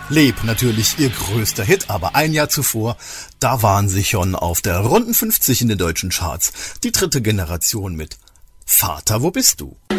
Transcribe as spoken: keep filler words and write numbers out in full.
Leb natürlich ihr größter Hit, aber ein Jahr zuvor, da waren sie schon auf der runden fünfzig in den deutschen Charts. Die dritte Generation mit Vater, wo bist du?